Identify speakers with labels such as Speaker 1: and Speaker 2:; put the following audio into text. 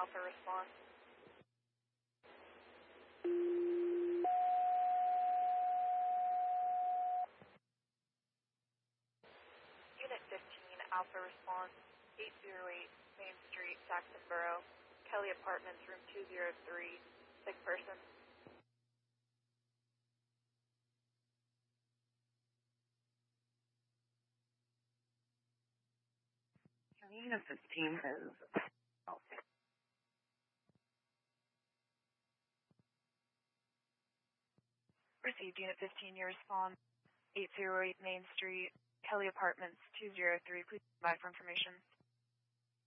Speaker 1: Alpha response. Unit 15 Alpha response, 808 Main Street, Saxonboro, Kelly Apartments, room 203, sick person.
Speaker 2: Unit 15 is
Speaker 1: Received Unit 15, your response, 808 Main Street, Kelly Apartments, 203. Please provide for information.